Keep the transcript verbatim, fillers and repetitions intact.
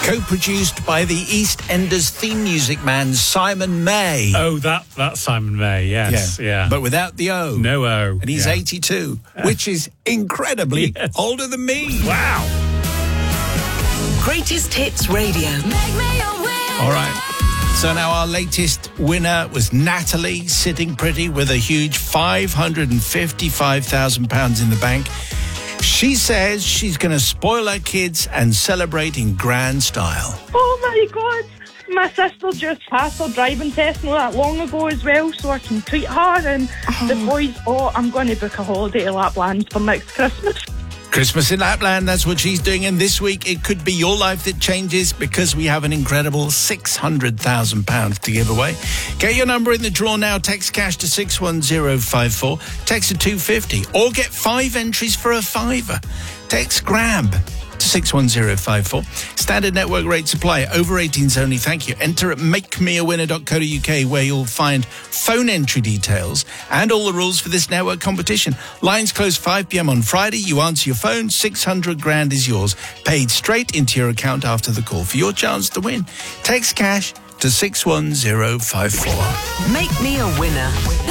co-produced by the EastEnders theme music man Simon May. Oh, that that's Simon May, yes, yeah. yeah. But without the O. No O. And he's yeah. eighty-two, which is incredibly yes. older than me. Wow. Greatest Hits Radio. Make me a winner. All right. So now our latest winner was Natalie, sitting pretty with a huge five hundred fifty-five thousand pounds in the bank. She says she's going to spoil her kids and celebrate in grand style. Oh my God, my sister just passed her driving test not that long ago as well, so I can treat her and oh. the boys. Oh, I'm going to book a holiday to Lapland for next Christmas. Christmas in Lapland, that's what she's doing. And this week, it could be your life that changes because we have an incredible six hundred thousand pounds to give away. Get your number in the draw now. Text cash to six one zero five four. Text to two fifty. Or get five entries for a fiver. Text GRAB to six one zero five four. Standard network rate supply. Over eighteens only. Thank you. Enter at make me a winner dot co dot uk where you'll find phone entry details and all the rules for this network competition. Lines close five p.m. on Friday. You answer your phone. six hundred grand is yours. Paid straight into your account after the call for your chance to win. Text cash to six one zero five four. Make me a winner.